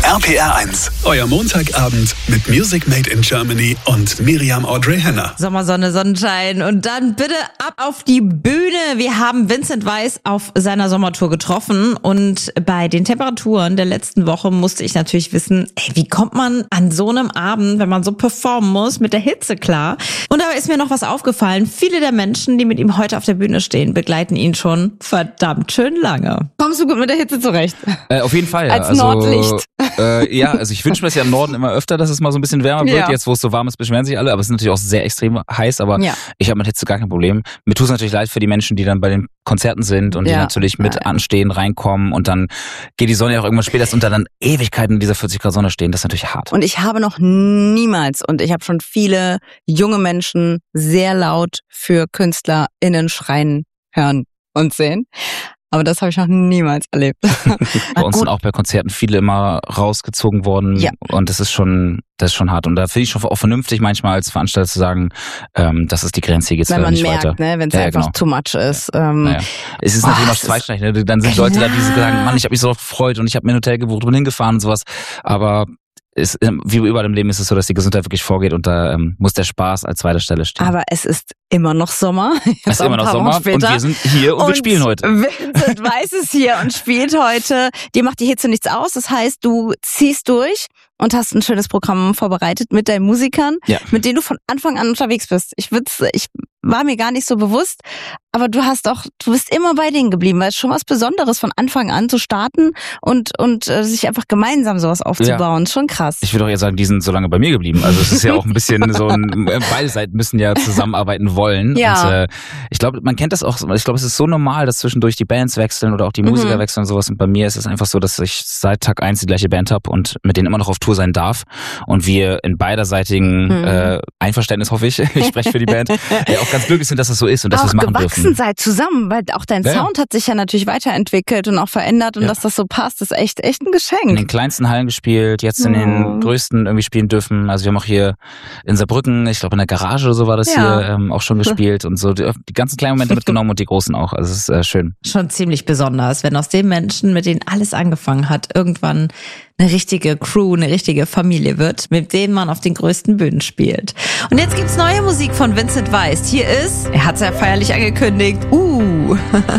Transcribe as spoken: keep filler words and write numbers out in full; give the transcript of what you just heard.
R P R eins, euer Montagabend mit Music Made in Germany und Miriam Audrey Henner. Sommersonne, Sonnenschein und dann bitte ab auf die Bühne. Wir haben Vincent Weiss auf seiner Sommertour getroffen und bei den Temperaturen der letzten Woche musste ich natürlich wissen, ey, wie kommt man an so einem Abend, wenn man so performen muss, mit der Hitze klar? Und dabei ist mir noch was aufgefallen. Viele der Menschen, die mit ihm heute auf der Bühne stehen, begleiten ihn schon verdammt schön lange. Kommst du gut mit der Hitze zurecht? Äh, auf jeden Fall, ja. Als also, Nordlicht. Äh, ja, also ich wünsche mir es ja im Norden immer öfter, dass es mal so ein bisschen wärmer wird. Ja. Jetzt, wo es so warm ist, beschweren sich alle. Aber es ist natürlich auch sehr extrem heiß. Aber Ja. ich habe mit Hitze gar kein Problem. Mir tut es natürlich leid für die Menschen, die dann bei den Konzerten sind und die Ja. natürlich mit Ja. anstehen, reinkommen. Und dann geht die Sonne ja auch irgendwann später und dann Ewigkeiten in dieser vierzig Grad Sonne stehen. Das ist natürlich hart. Und ich habe noch niemals, und ich habe schon viele junge Menschen sehr laut für KünstlerInnen schreien hören und sehen. Aber das habe ich noch niemals erlebt. Bei uns sind auch bei Konzerten viele immer rausgezogen worden. Ja. Und das ist schon, das ist schon hart. Und da finde ich schon auch vernünftig manchmal als Veranstalter zu sagen, ähm, das ist die Grenze, hier geht's Wenn leider man nicht merkt, weiter. ne, wenn es Ja, ja, einfach genau. too much ist. Ähm, Naja. Es ist boah, natürlich noch es ist- zweischneidig. Ne? Dann sind Leute da, die so sagen, Mann, ich habe mich so drauf gefreut und ich habe mir ein Hotel gebucht und bin hingefahren und sowas. Aber es, wie überall im Leben ist es so, dass die Gesundheit wirklich vorgeht und da ähm, muss der Spaß als zweiter Stelle stehen. Aber es ist immer noch Sommer. es ist Auch immer ein noch paar Wochen Sommer und später. wir sind hier und, wir spielen heute. Vincent Weiss ist hier und spielt heute. Dir macht die Hitze nichts aus. Das heißt, du ziehst durch und hast ein schönes Programm vorbereitet mit deinen Musikern, Ja. mit denen du von Anfang an unterwegs bist. Ich würd's, ich war mir gar nicht so bewusst, aber du hast auch, du bist immer bei denen geblieben, weil es schon was Besonderes von Anfang an zu starten und und äh, sich einfach gemeinsam sowas aufzubauen. Schon krass. Ich würde auch eher sagen, die sind so lange bei mir geblieben. Also es ist ja auch ein bisschen so ein, beide Seiten müssen ja zusammenarbeiten wollen. Ja. Und äh, ich glaube, man kennt das auch, ich glaube, es ist so normal, dass zwischendurch die Bands wechseln oder auch die Musiker Mhm. wechseln und sowas. Und bei mir ist es einfach so, dass ich seit Tag eins die gleiche Band habe und mit denen immer noch auf Tour sein darf. Und wir in beiderseitigen Mhm. äh, Einverständnis, hoffe ich, ich spreche für die Band, äh, auch ganz glücklich sind, dass das so ist und dass wir auch es machen gewachsen dürfen. seid zusammen, weil auch dein Ja, ja. Sound hat sich ja natürlich weiterentwickelt und auch verändert und Ja. dass das so passt, ist echt echt ein In Geschenk. den kleinsten Hallen gespielt, jetzt in Ja. den größten irgendwie spielen dürfen. Also wir haben auch hier in Saarbrücken, ich glaube in der Garage oder so war das Ja. hier, ähm, auch schon gespielt und so die, die ganzen kleinen Momente mitgenommen und die großen auch. Also es ist äh, schön. Schon ziemlich besonders, wenn aus den Menschen, mit denen alles angefangen hat, irgendwann eine richtige Crew, eine richtige Familie wird, mit denen man auf den größten Bühnen spielt. Und jetzt gibt's neue Musik von Vincent Weiss. Hier ist, er hat's ja feierlich angekündigt, uh,